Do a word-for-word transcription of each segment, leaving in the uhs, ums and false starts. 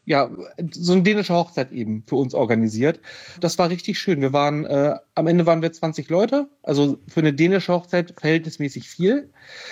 ja, so eine dänische Hochzeit eben für uns organisiert. Das war richtig schön. Wir waren, äh, am Ende waren wir zwanzig Leute, also für eine dänische Hochzeit verhältnismäßig viel,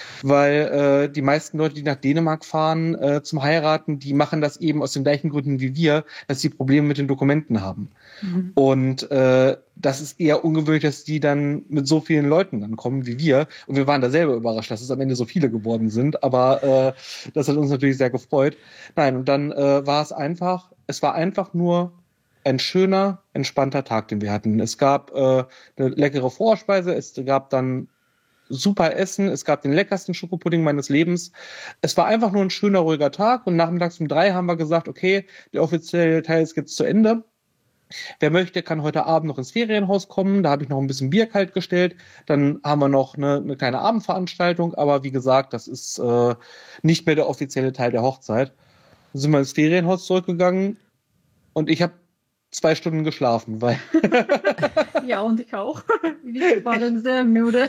weil äh, die meisten Leute, die nach Dänemark fahren äh, zum Heiraten, die machen das eben aus den gleichen Gründen wie wir, dass sie Probleme mit den Dokumenten haben. Mhm. Und äh, das ist eher ungewöhnlich, dass die dann mit so vielen Leuten dann kommen wie wir. Und wir waren da selber überrascht, dass es am Ende so viele geworden sind. Aber äh, das hat uns natürlich sehr gefreut. Nein, und dann äh, war es einfach, es war einfach nur ein schöner, entspannter Tag, den wir hatten. Es gab äh, eine leckere Vorspeise, es gab dann super Essen, es gab den leckersten Schokopudding meines Lebens. Es war einfach nur ein schöner, ruhiger Tag. Und nachmittags um drei haben wir gesagt, okay, der offizielle Teil ist jetzt zu Ende. Wer möchte, kann heute Abend noch ins Ferienhaus kommen. Da habe ich noch ein bisschen Bier kalt gestellt. Dann haben wir noch eine, eine kleine Abendveranstaltung. Aber wie gesagt, das ist äh, nicht mehr der offizielle Teil der Hochzeit. Dann sind wir ins Ferienhaus zurückgegangen und ich habe zwei Stunden geschlafen, weil ja, und ich auch. Wir waren sehr müde.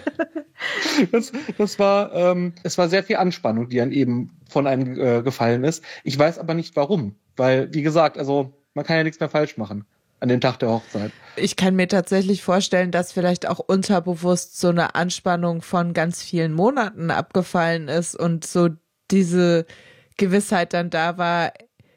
Das, das war, ähm, es war sehr viel Anspannung, die dann eben von einem äh, gefallen ist. Ich weiß aber nicht warum, weil, wie gesagt, also man kann ja nichts mehr falsch machen an dem Tag der Hochzeit. Ich kann mir tatsächlich vorstellen, dass vielleicht auch unterbewusst so eine Anspannung von ganz vielen Monaten abgefallen ist und so diese Gewissheit dann da war,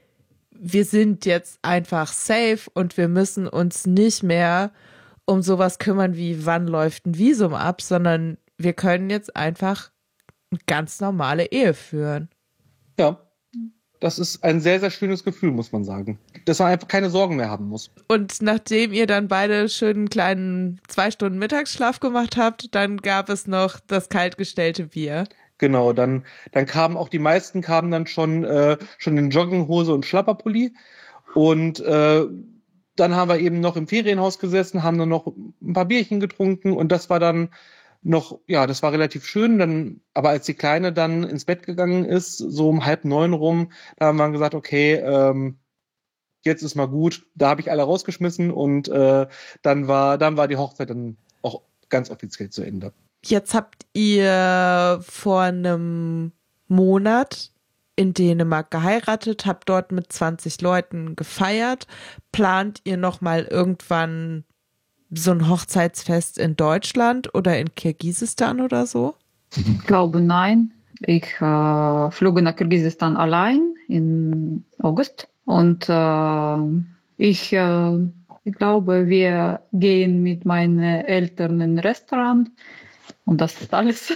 wir sind jetzt einfach safe und wir müssen uns nicht mehr um sowas kümmern wie wann läuft ein Visum ab, sondern wir können jetzt einfach eine ganz normale Ehe führen. Ja. Das ist ein sehr, sehr schönes Gefühl, muss man sagen. Dass man einfach keine Sorgen mehr haben muss. Und nachdem ihr dann beide schönen kleinen zwei Stunden Mittagsschlaf gemacht habt, dann gab es noch das kaltgestellte Bier. Genau, dann, dann kamen auch die meisten kamen dann schon, äh, schon in Jogginghose und Schlapperpulli. Und äh, dann haben wir eben noch im Ferienhaus gesessen, haben dann noch ein paar Bierchen getrunken und das war dann noch, ja, das war relativ schön. Dann, aber als die Kleine dann ins Bett gegangen ist, so um halb neun rum, da haben wir gesagt, okay, ähm, jetzt ist mal gut. Da habe ich alle rausgeschmissen und äh, dann war, dann war die Hochzeit dann auch ganz offiziell zu Ende. Jetzt habt ihr vor einem Monat in Dänemark geheiratet, habt dort mit zwanzig Leuten gefeiert. Plant ihr noch mal irgendwann so ein Hochzeitsfest in Deutschland oder in Kirgisistan oder so? Ich glaube, nein. Ich äh, flog nach Kirgisistan allein im August und äh, ich, äh, ich glaube, wir gehen mit meinen Eltern in ein Restaurant und das ist alles.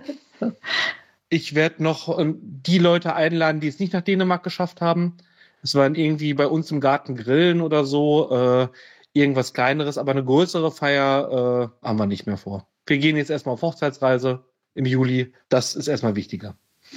Ich werde noch ähm, die Leute einladen, die es nicht nach Dänemark geschafft haben. Es waren irgendwie bei uns im Garten grillen oder so, äh, irgendwas Kleineres, aber eine größere Feier äh, haben wir nicht mehr vor. Wir gehen jetzt erstmal auf Hochzeitsreise im Juli. Das ist erstmal wichtiger.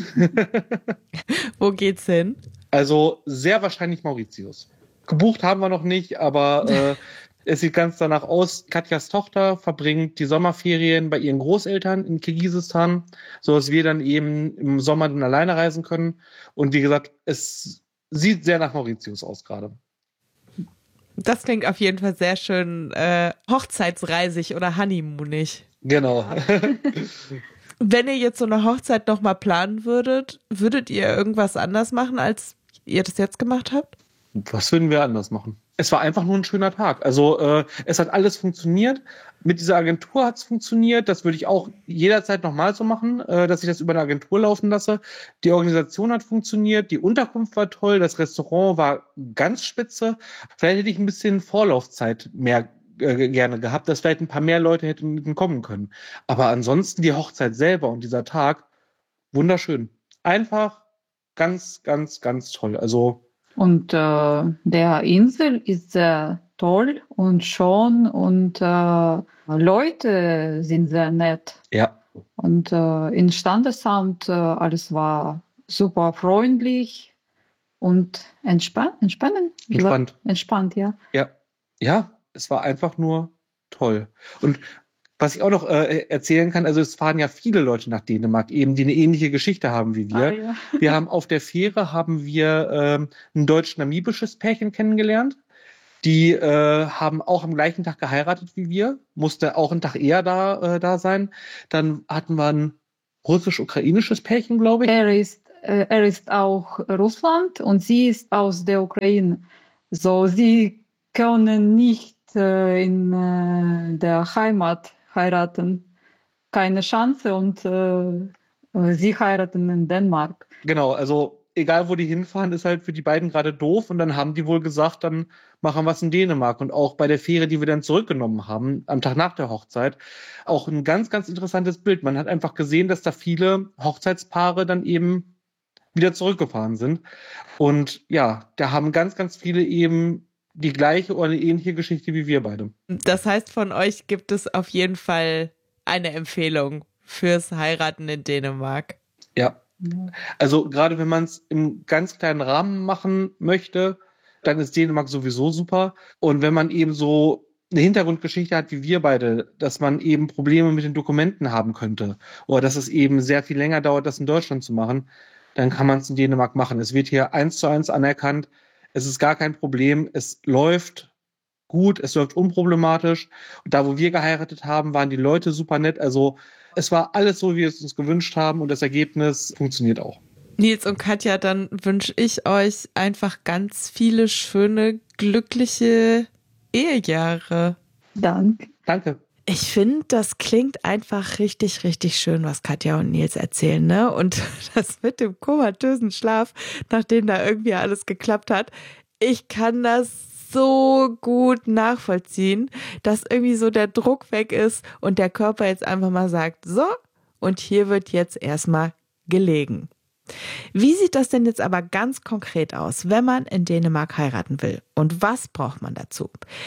Wo geht's hin? Also sehr wahrscheinlich Mauritius. Gebucht haben wir noch nicht, aber äh, es sieht ganz danach aus. Katjas Tochter verbringt die Sommerferien bei ihren Großeltern in Kirgisistan, so dass wir dann eben im Sommer dann alleine reisen können. Und wie gesagt, es sieht sehr nach Mauritius aus gerade. Das klingt auf jeden Fall sehr schön äh, hochzeitsreisig oder honeymoonig. Genau. Wenn ihr jetzt so eine Hochzeit nochmal planen würdet, würdet ihr irgendwas anders machen, als ihr das jetzt gemacht habt? Was würden wir anders machen? Es war einfach nur ein schöner Tag. Also äh, es hat alles funktioniert. Mit dieser Agentur hat es funktioniert. Das würde ich auch jederzeit nochmal so machen, äh, dass ich das über eine Agentur laufen lasse. Die Organisation hat funktioniert. Die Unterkunft war toll. Das Restaurant war ganz spitze. Vielleicht hätte ich ein bisschen Vorlaufzeit mehr äh, gerne gehabt, dass vielleicht ein paar mehr Leute hätten kommen können. Aber ansonsten die Hochzeit selber und dieser Tag, wunderschön. Einfach ganz, ganz, ganz toll. Also Und äh, der Insel ist sehr toll und schön und äh, Leute sind sehr nett. Ja. Und äh, im Standesamt äh, alles war super freundlich und entspannt. Entspannen? Entspannt. Entspannt, ja. Ja. Ja, es war einfach nur toll. Und was ich auch noch äh, erzählen kann, also es fahren ja viele Leute nach Dänemark eben, die eine ähnliche Geschichte haben wie wir. Ah, ja. Wir haben auf der Fähre haben wir ähm, ein deutsch-namibisches Pärchen kennengelernt. Die äh, haben auch am gleichen Tag geheiratet wie wir, musste auch einen Tag eher da, äh, da sein. Dann hatten wir ein russisch-ukrainisches Pärchen, glaube ich. Er ist äh, er ist auch Russland und sie ist aus der Ukraine. So, sie können nicht äh, in äh, der Heimat heiraten. Keine Chance und äh, sie heiraten in Dänemark. Genau, also egal wo die hinfahren, ist halt für die beiden gerade doof und dann haben die wohl gesagt, dann machen wir es in Dänemark. Und auch bei der Fähre, die wir dann zurückgenommen haben, am Tag nach der Hochzeit, auch ein ganz, ganz interessantes Bild. Man hat einfach gesehen, dass da viele Hochzeitspaare dann eben wieder zurückgefahren sind. Und ja, da haben ganz, ganz viele eben die gleiche oder eine ähnliche Geschichte wie wir beide. Das heißt, von euch gibt es auf jeden Fall eine Empfehlung fürs Heiraten in Dänemark. Ja, also gerade wenn man es im ganz kleinen Rahmen machen möchte, dann ist Dänemark sowieso super. Und wenn man eben so eine Hintergrundgeschichte hat wie wir beide, dass man eben Probleme mit den Dokumenten haben könnte oder dass es eben sehr viel länger dauert, das in Deutschland zu machen, dann kann man es in Dänemark machen. Es wird hier eins zu eins anerkannt. Es ist gar kein Problem. Es läuft gut, es läuft unproblematisch. Und da, wo wir geheiratet haben, waren die Leute super nett. Also es war alles so, wie wir es uns gewünscht haben und das Ergebnis funktioniert auch. Nils und Katja, dann wünsche ich euch einfach ganz viele schöne, glückliche Ehejahre. Danke. Danke. Ich finde, das klingt einfach richtig, richtig schön, was Katja und Nils erzählen, ne? Und das mit dem komatösen Schlaf, nachdem da irgendwie alles geklappt hat, ich kann das so gut nachvollziehen, dass irgendwie so der Druck weg ist und der Körper jetzt einfach mal sagt, so, und hier wird jetzt erstmal gelegen. Wie sieht das denn jetzt aber ganz konkret aus, wenn man in Dänemark heiraten will? Und was braucht man dazu?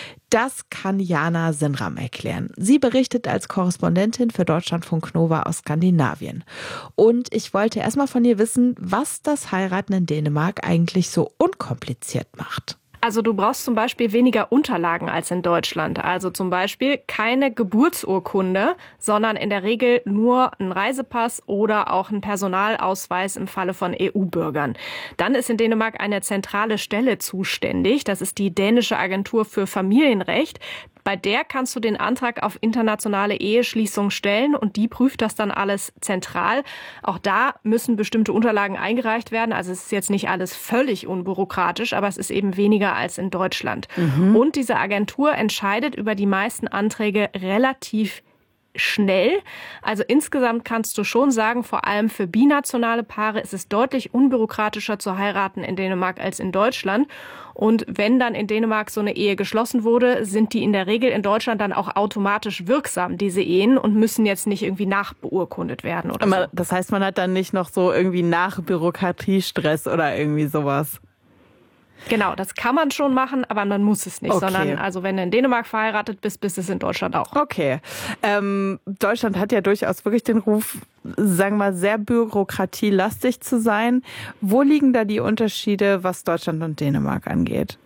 Das kann Jana Sinram erklären. Sie berichtet als Korrespondentin für Deutschlandfunk Nova aus Skandinavien. Und ich wollte erstmal von ihr wissen, was das Heiraten in Dänemark eigentlich so unkompliziert macht. Also du brauchst zum Beispiel weniger Unterlagen als in Deutschland. Also zum Beispiel keine Geburtsurkunde, sondern in der Regel nur ein Reisepass oder auch ein Personalausweis im Falle von E U-Bürgern. Dann ist in Dänemark eine zentrale Stelle zuständig. Das ist die dänische Agentur für Familienrecht. Bei der kannst du den Antrag auf internationale Eheschließung stellen und die prüft das dann alles zentral. Auch da müssen bestimmte Unterlagen eingereicht werden. Also es ist jetzt nicht alles völlig unbürokratisch, aber es ist eben weniger als in Deutschland. Mhm. Und diese Agentur entscheidet über die meisten Anträge relativ schnell. Also insgesamt kannst du schon sagen, vor allem für binationale Paare ist es deutlich unbürokratischer zu heiraten in Dänemark als in Deutschland. Und wenn dann in Dänemark so eine Ehe geschlossen wurde, sind die in der Regel in Deutschland dann auch automatisch wirksam, diese Ehen, und müssen jetzt nicht irgendwie nachbeurkundet werden oder so. Das heißt, man hat dann nicht noch so irgendwie Nachbürokratiestress oder irgendwie sowas? Genau, das kann man schon machen, aber man muss es nicht, okay. sondern also wenn du in Dänemark verheiratet bist, bist es in Deutschland auch. Okay. Ähm, Deutschland hat ja durchaus wirklich den Ruf, sagen wir mal, sehr bürokratielastig zu sein. Wo liegen da die Unterschiede, was Deutschland und Dänemark angeht?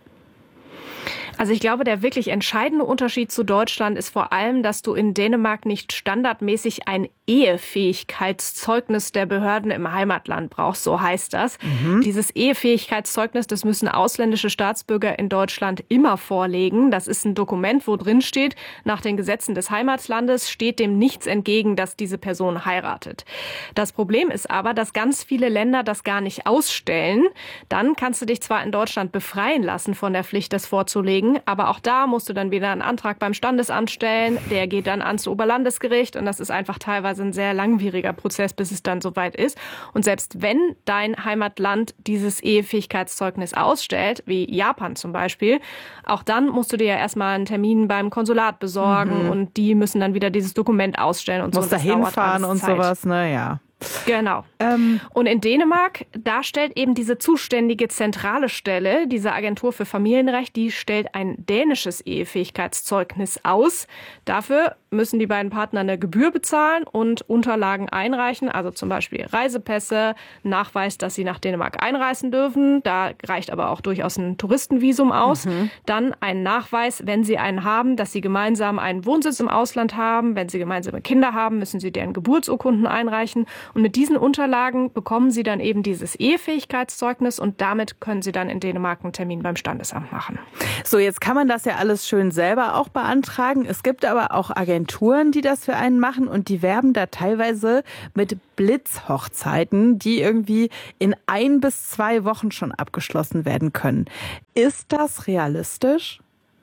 Also ich glaube, der wirklich entscheidende Unterschied zu Deutschland ist vor allem, dass du in Dänemark nicht standardmäßig ein Ehefähigkeitszeugnis der Behörden im Heimatland brauchst, so heißt das. Mhm. Dieses Ehefähigkeitszeugnis, das müssen ausländische Staatsbürger in Deutschland immer vorlegen. Das ist ein Dokument, wo drin steht, nach den Gesetzen des Heimatlandes steht dem nichts entgegen, dass diese Person heiratet. Das Problem ist aber, dass ganz viele Länder das gar nicht ausstellen. Dann kannst du dich zwar in Deutschland befreien lassen von der Pflicht, das vorzulegen, aber auch da musst du dann wieder einen Antrag beim Standesamt stellen. Der geht dann ans Oberlandesgericht und das ist einfach teilweise ein sehr langwieriger Prozess, bis es dann soweit ist. Und selbst wenn dein Heimatland dieses Ehefähigkeitszeugnis ausstellt, wie Japan zum Beispiel, auch dann musst du dir ja erstmal einen Termin beim Konsulat besorgen mhm. und die müssen dann wieder dieses Dokument ausstellen und so. Musst da hinfahren und Zeit. Sowas, naja. Genau. Ähm. Und in Dänemark, da stellt eben diese zuständige zentrale Stelle, diese Agentur für Familienrecht, die stellt ein dänisches Ehefähigkeitszeugnis aus. Dafür müssen die beiden Partner eine Gebühr bezahlen und Unterlagen einreichen, also zum Beispiel Reisepässe, Nachweis, dass sie nach Dänemark einreisen dürfen. Da reicht aber auch durchaus ein Touristenvisum aus. Mhm. Dann ein Nachweis, wenn sie einen haben, dass sie gemeinsam einen Wohnsitz im Ausland haben. Wenn sie gemeinsame Kinder haben, müssen sie deren Geburtsurkunden einreichen. Und mit diesen Unterlagen bekommen sie dann eben dieses Ehefähigkeitszeugnis und damit können sie dann in Dänemark einen Termin beim Standesamt machen. So, jetzt kann man das ja alles schön selber auch beantragen. Es gibt aber auch Agenturen, die das für einen machen und die werben da teilweise mit Blitzhochzeiten, die irgendwie in ein bis zwei Wochen schon abgeschlossen werden können. Ist das realistisch?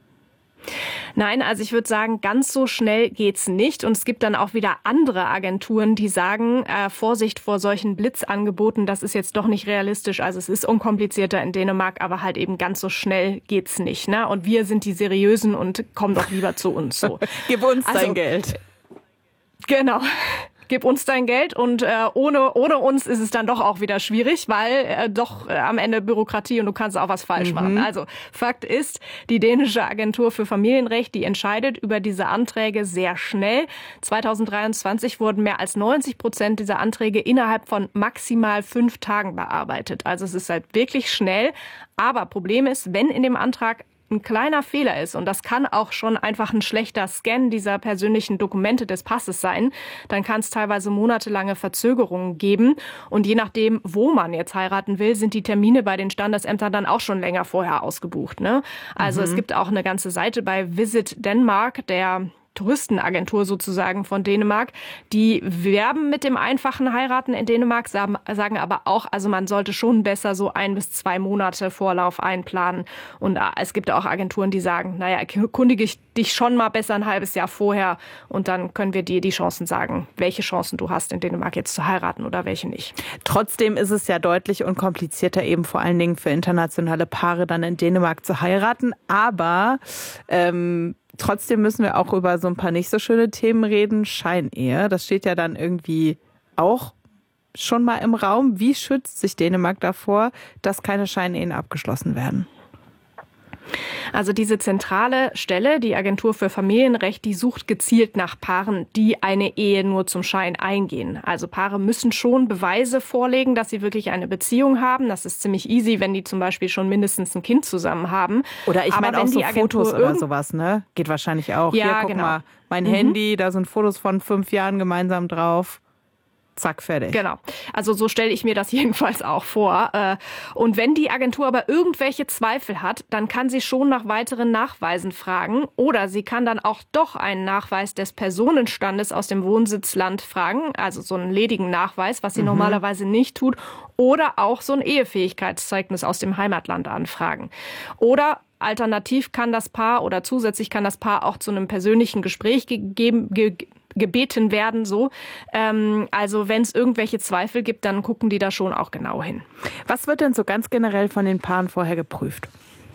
Nein, also ich würde sagen, ganz so schnell geht's nicht. Und es gibt dann auch wieder andere Agenturen, die sagen, äh, Vorsicht vor solchen Blitzangeboten, das ist jetzt doch nicht realistisch. Also es ist unkomplizierter in Dänemark, aber halt eben ganz so schnell geht's nicht. Ne? Und wir sind die Seriösen und kommen doch lieber zu uns. So. Gib uns also, dein Geld. Genau. Gib uns dein Geld und äh, ohne ohne uns ist es dann doch auch wieder schwierig, weil äh, doch äh, am Ende Bürokratie und du kannst auch was falsch mhm. machen. Also Fakt ist, die dänische Agentur für Familienrecht, die entscheidet über diese Anträge sehr schnell. zwanzig dreiundzwanzig wurden mehr als neunzig Prozent dieser Anträge innerhalb von maximal fünf Tagen bearbeitet. Also es ist halt wirklich schnell. Aber Problem ist, wenn in dem Antrag ein kleiner Fehler ist, und das kann auch schon einfach ein schlechter Scan dieser persönlichen Dokumente des Passes sein, dann kann es teilweise monatelange Verzögerungen geben. Und je nachdem, wo man jetzt heiraten will, sind die Termine bei den Standesämtern dann auch schon länger vorher ausgebucht. Ne? Also mhm. es gibt auch eine ganze Seite bei Visit Denmark, der Touristenagentur sozusagen von Dänemark. Die werben mit dem einfachen Heiraten in Dänemark, sagen, sagen aber auch, also man sollte schon besser so ein bis zwei Monate Vorlauf einplanen. Und es gibt auch Agenturen, die sagen, naja, erkundige ich dich schon mal besser ein halbes Jahr vorher und dann können wir dir die Chancen sagen, welche Chancen du hast, in Dänemark jetzt zu heiraten oder welche nicht. Trotzdem ist es ja deutlich unkomplizierter, eben vor allen Dingen für internationale Paare dann in Dänemark zu heiraten. Aber ähm, trotzdem müssen wir auch über so ein paar nicht so schöne Themen reden. Scheinehe, das steht ja dann irgendwie auch schon mal im Raum. Wie schützt sich Dänemark davor, dass keine Scheinehen abgeschlossen werden? Also diese zentrale Stelle, die Agentur für Familienrecht, die sucht gezielt nach Paaren, die eine Ehe nur zum Schein eingehen. Also Paare müssen schon Beweise vorlegen, dass sie wirklich eine Beziehung haben. Das ist ziemlich easy, wenn die zum Beispiel schon mindestens ein Kind zusammen haben. Oder ich meine auch so Fotos oder sowas, ne? Geht wahrscheinlich auch. Ja, Hier, guck genau. mal, mein mhm. Handy, da sind Fotos von fünf Jahren gemeinsam drauf. Zack, fertig. Genau. Also so stelle ich mir das jedenfalls auch vor. Und wenn die Agentur aber irgendwelche Zweifel hat, dann kann sie schon nach weiteren Nachweisen fragen oder sie kann dann auch doch einen Nachweis des Personenstandes aus dem Wohnsitzland fragen, also so einen ledigen Nachweis, was sie mhm. normalerweise nicht tut, oder auch so ein Ehefähigkeitszeugnis aus dem Heimatland anfragen. Oder alternativ kann das Paar oder zusätzlich kann das Paar auch zu einem persönlichen Gespräch gegeben ge- gebeten werden, so. Ähm, also wenn es irgendwelche Zweifel gibt, dann gucken die da schon auch genau hin. Was wird denn so ganz generell von den Paaren vorher geprüft?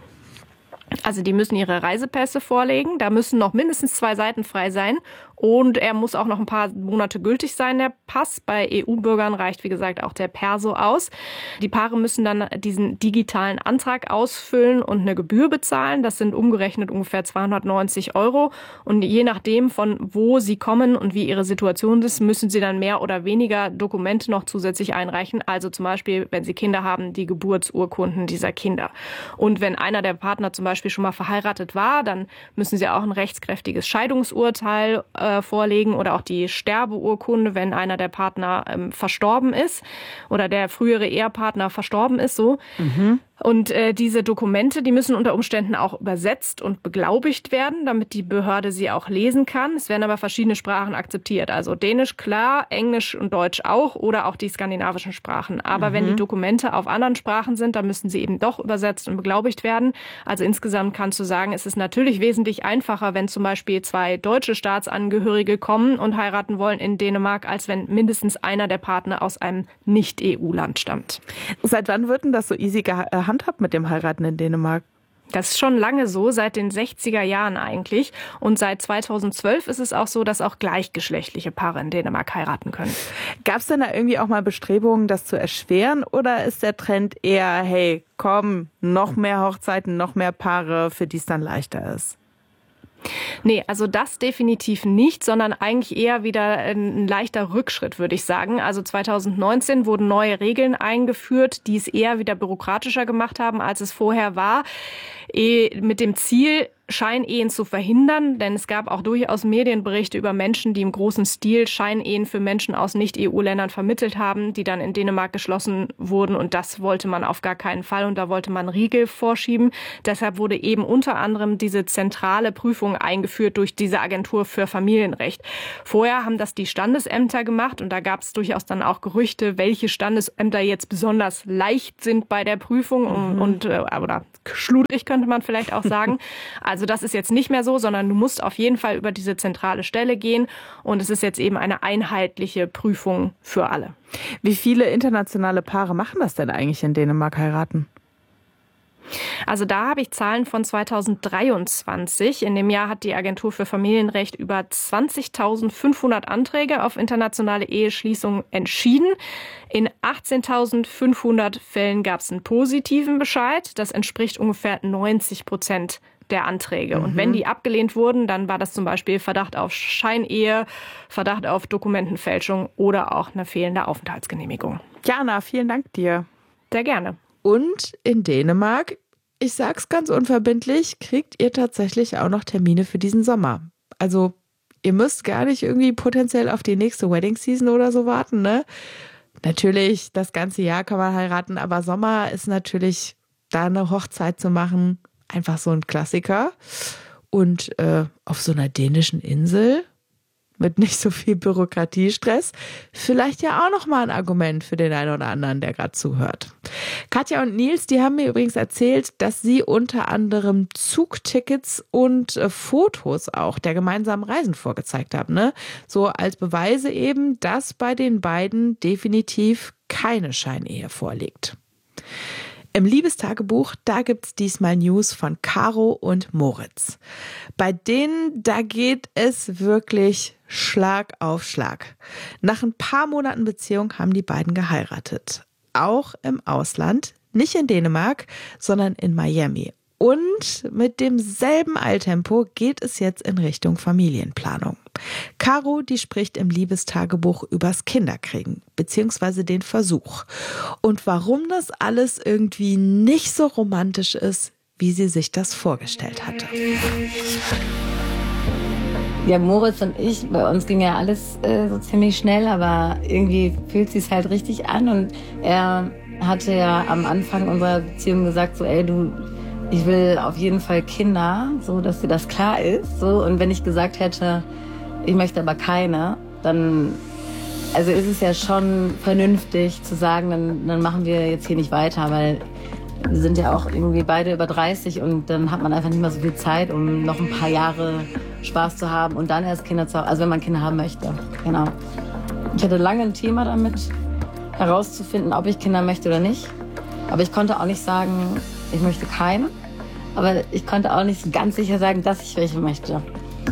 Also die müssen ihre Reisepässe vorlegen, da müssen noch mindestens zwei Seiten frei sein und er muss auch noch ein paar Monate gültig sein, der Pass. Bei E U-Bürgern reicht, wie gesagt, auch der Perso aus. Die Paare müssen dann diesen digitalen Antrag ausfüllen und eine Gebühr bezahlen. Das sind umgerechnet ungefähr zweihundertneunzig Euro. Und je nachdem, von wo sie kommen und wie ihre Situation ist, müssen sie dann mehr oder weniger Dokumente noch zusätzlich einreichen. Also zum Beispiel, wenn sie Kinder haben, die Geburtsurkunden dieser Kinder. Und wenn einer der Partner zum Beispiel schon mal verheiratet war, dann müssen sie auch ein rechtskräftiges Scheidungsurteil äh, vorlegen oder auch die Sterbeurkunde, wenn einer der Partner ähm, verstorben ist oder der frühere Ehepartner verstorben ist, so. Mhm. Und äh, diese Dokumente, die müssen unter Umständen auch übersetzt und beglaubigt werden, damit die Behörde sie auch lesen kann. Es werden aber verschiedene Sprachen akzeptiert. Also Dänisch klar, Englisch und Deutsch auch oder auch die skandinavischen Sprachen. Aber mhm. wenn die Dokumente auf anderen Sprachen sind, dann müssen sie eben doch übersetzt und beglaubigt werden. Also insgesamt kannst du sagen, es ist natürlich wesentlich einfacher, wenn zum Beispiel zwei deutsche Staatsangehörige kommen und heiraten wollen in Dänemark, als wenn mindestens einer der Partner aus einem Nicht-E U-Land stammt. Seit wann wird denn das so easy gehandhabt mit dem Heiraten in Dänemark? Das ist schon lange so, seit den sechziger Jahren eigentlich. Und seit zweitausendzwölf ist es auch so, dass auch gleichgeschlechtliche Paare in Dänemark heiraten können. Gab es denn da irgendwie auch mal Bestrebungen, das zu erschweren? Oder ist der Trend eher, hey, komm, noch mehr Hochzeiten, noch mehr Paare, für die es dann leichter ist? Nee, also das definitiv nicht, sondern eigentlich eher wieder ein leichter Rückschritt, würde ich sagen. Also zweitausendneunzehn wurden neue Regeln eingeführt, die es eher wieder bürokratischer gemacht haben, als es vorher war, mit dem Ziel, Scheinehen zu verhindern, denn es gab auch durchaus Medienberichte über Menschen, die im großen Stil Scheinehen für Menschen aus Nicht-E U-Ländern vermittelt haben, die dann in Dänemark geschlossen wurden, und das wollte man auf gar keinen Fall und da wollte man Riegel vorschieben. Deshalb wurde eben unter anderem diese zentrale Prüfung eingeführt durch diese Agentur für Familienrecht. Vorher haben das die Standesämter gemacht und da gab es durchaus dann auch Gerüchte, welche Standesämter jetzt besonders leicht sind bei der Prüfung mhm. und oder schludrig könnte man vielleicht auch sagen. Also das ist jetzt nicht mehr so, sondern du musst auf jeden Fall über diese zentrale Stelle gehen und es ist jetzt eben eine einheitliche Prüfung für alle. Wie viele internationale Paare machen das denn eigentlich in Dänemark, heiraten? Also da habe ich Zahlen von zweitausenddreiundzwanzig. In dem Jahr hat die Agentur für Familienrecht über zwanzigtausendfünfhundert Anträge auf internationale Eheschließung entschieden. In achtzehntausendfünfhundert Fällen gab es einen positiven Bescheid. Das entspricht ungefähr neunzig Prozent der Anträge. Mhm. Und wenn die abgelehnt wurden, dann war das zum Beispiel Verdacht auf Scheinehe, Verdacht auf Dokumentenfälschung oder auch eine fehlende Aufenthaltsgenehmigung. Jana, vielen Dank dir. Sehr gerne. Und in Dänemark, ich sag's ganz unverbindlich, kriegt ihr tatsächlich auch noch Termine für diesen Sommer. Also ihr müsst gar nicht irgendwie potenziell auf die nächste Wedding Season oder so warten, ne? Natürlich, das ganze Jahr kann man heiraten, aber Sommer ist natürlich, da eine Hochzeit zu machen, einfach so ein Klassiker. Und äh, auf so einer dänischen Insel mit nicht so viel Bürokratiestress, vielleicht ja auch nochmal ein Argument für den einen oder anderen, der gerade zuhört. Katja und Nils, die haben mir übrigens erzählt, dass sie unter anderem Zugtickets und äh, Fotos auch der gemeinsamen Reisen vorgezeigt haben, ne? So als Beweise eben, dass bei den beiden definitiv keine Scheinehe vorliegt. Im Liebestagebuch, da gibt's diesmal News von Caro und Moritz. Bei denen, da geht es wirklich Schlag auf Schlag. Nach ein paar Monaten Beziehung haben die beiden geheiratet. Auch im Ausland, nicht in Dänemark, sondern in Miami. Und mit demselben Eiltempo geht es jetzt in Richtung Familienplanung. Caro, die spricht im Liebestagebuch übers Kinderkriegen, beziehungsweise den Versuch. Und warum das alles irgendwie nicht so romantisch ist, wie sie sich das vorgestellt hatte. Ja, Moritz und ich, bei uns ging ja alles äh, so ziemlich schnell, aber irgendwie fühlt sich's halt richtig an. Und er hatte ja am Anfang unserer Beziehung gesagt, so, ey, du, ich will auf jeden Fall Kinder, so, dass dir das klar ist. So. Und wenn ich gesagt hätte, ich möchte aber keine, dann, also ist es ja schon vernünftig zu sagen, dann, dann machen wir jetzt hier nicht weiter, weil wir sind ja auch irgendwie beide über dreißig und dann hat man einfach nicht mehr so viel Zeit, um noch ein paar Jahre Spaß zu haben und dann erst Kinder zu haben, also wenn man Kinder haben möchte, genau. Ich hatte lange ein Thema damit, herauszufinden, ob ich Kinder möchte oder nicht, aber ich konnte auch nicht sagen, ich möchte keine, aber ich konnte auch nicht ganz sicher sagen, dass ich welche möchte.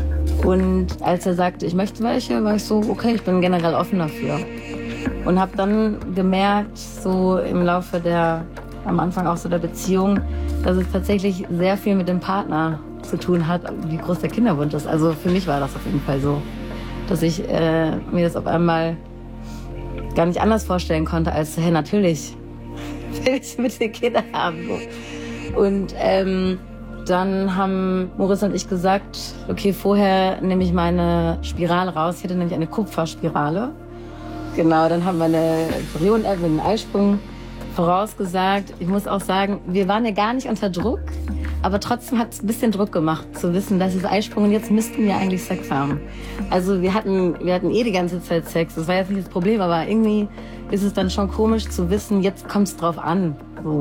Und als er sagte, ich möchte welche, war ich so, okay, ich bin generell offen dafür. Und habe dann gemerkt, so im Laufe der, am Anfang auch so der Beziehung, dass es tatsächlich sehr viel mit dem Partner zu tun hat, wie groß der Kinderwunsch ist. Also für mich war das auf jeden Fall so, dass ich äh, mir das auf einmal gar nicht anders vorstellen konnte, als, hey, natürlich will ich mit den Kindern haben. So. Und ähm, dann haben Moritz und ich gesagt, okay, vorher nehme ich meine Spirale raus. Ich hatte nämlich eine Kupferspirale. Genau, dann haben wir eine Perioden-App mit einem Eisprung vorausgesagt. Ich muss auch sagen, wir waren ja gar nicht unter Druck, aber trotzdem hat es ein bisschen Druck gemacht, zu wissen, dass es Eisprung und jetzt müssten wir eigentlich Sex haben. Also wir hatten, wir hatten eh die ganze Zeit Sex, das war jetzt nicht das Problem, aber irgendwie ist es dann schon komisch zu wissen, jetzt kommt es drauf an. So.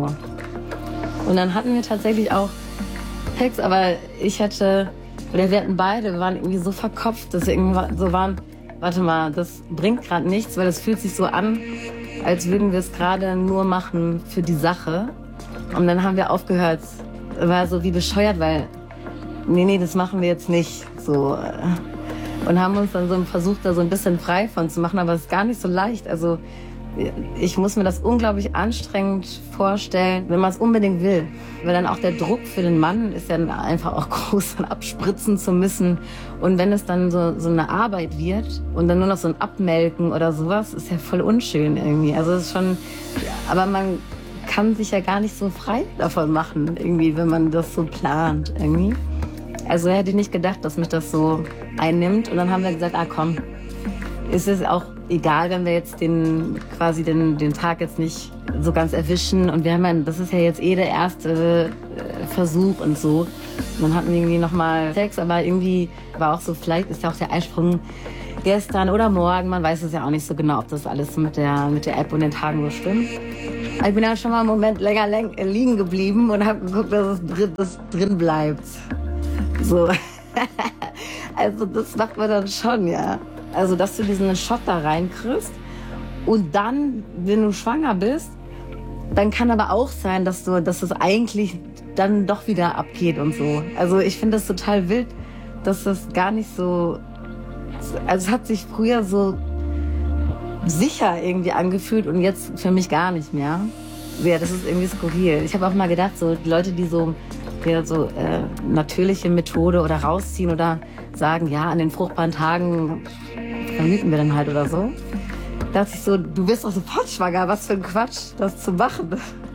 Und dann hatten wir tatsächlich auch Sex, aber ich hatte, oder wir hatten beide, wir waren irgendwie so verkopft, dass wir irgendwie so waren, warte mal, das bringt gerade nichts, weil es fühlt sich so an, als würden wir es gerade nur machen für die Sache. Und dann haben wir aufgehört, war so wie bescheuert, weil, nee, nee, das machen wir jetzt nicht, so. Und haben uns dann so versucht, da so ein bisschen frei von zu machen, aber es ist gar nicht so leicht, also ich muss mir das unglaublich anstrengend vorstellen, wenn man es unbedingt will. Weil dann auch der Druck für den Mann ist ja einfach auch groß, dann abspritzen zu müssen. Und wenn es dann so, so eine Arbeit wird und dann nur noch so ein Abmelken oder sowas, ist ja voll unschön irgendwie. Also es ist schon, aber man kann sich ja gar nicht so frei davon machen, irgendwie, wenn man das so plant irgendwie. Also hätte ich nicht gedacht, dass mich das so einnimmt. Und dann haben wir gesagt, ah komm, ist es auch egal, wenn wir jetzt den quasi den, den Tag jetzt nicht so ganz erwischen. Und wir haben ja, das ist ja jetzt eh der erste äh, Versuch und so. Und dann hatten wir irgendwie nochmal Sex, aber irgendwie war auch so, vielleicht ist ja auch der Eisprung gestern oder morgen. Man weiß es ja auch nicht so genau, ob das alles so mit der, mit der App und den Tagen so stimmt. Ich bin dann schon mal einen Moment länger liegen geblieben und habe geguckt, dass es drin, dass drin bleibt. So. Also das macht man dann schon, ja. Also, dass du diesen Shot da reinkriegst und dann, wenn du schwanger bist, dann kann aber auch sein, dass du, dass es eigentlich dann doch wieder abgeht und so. Also ich finde das total wild, dass das gar nicht so, also es hat sich früher so sicher irgendwie angefühlt und jetzt für mich gar nicht mehr. Ja, das ist irgendwie skurril. Ich habe auch mal gedacht, so die Leute, die so, die so äh, natürliche Methode oder rausziehen oder sagen, ja, an den fruchtbaren Tagen verhüten wir dann halt oder so. Da dachte ich so, du bist doch sofort schwanger, was für ein Quatsch, das zu machen.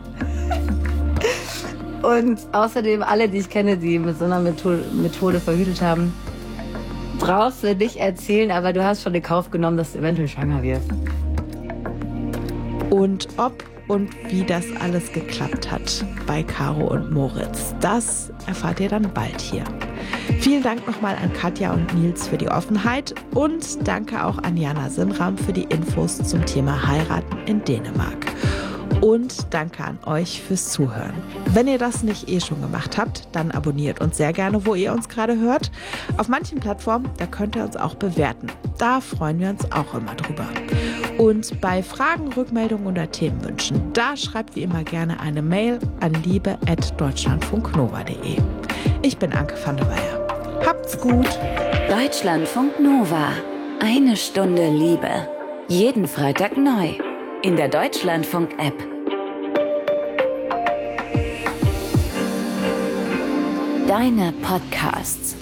Und außerdem alle, die ich kenne, die mit so einer Methode, Methode verhütet haben, brauchst du nicht erzählen, aber du hast schon in Kauf genommen, dass du eventuell schwanger wirst. Und ob und wie das alles geklappt hat bei Caro und Moritz, das erfahrt ihr dann bald hier. Vielen Dank nochmal an Katja und Nils für die Offenheit und danke auch an Jana Simram für die Infos zum Thema Heiraten in Dänemark. Und danke an euch fürs Zuhören. Wenn ihr das nicht eh schon gemacht habt, dann abonniert uns sehr gerne, wo ihr uns gerade hört. Auf manchen Plattformen, da könnt ihr uns auch bewerten. Da freuen wir uns auch immer drüber. Und bei Fragen, Rückmeldungen oder Themenwünschen, da schreibt wie immer gerne eine Mail an liebe at deutschlandfunknova punkt de. Ich bin Anke van der Weyer. Habt's gut. Deutschlandfunk Nova. Eine Stunde Liebe. Jeden Freitag neu. In der Deutschlandfunk-App. Deine Podcasts.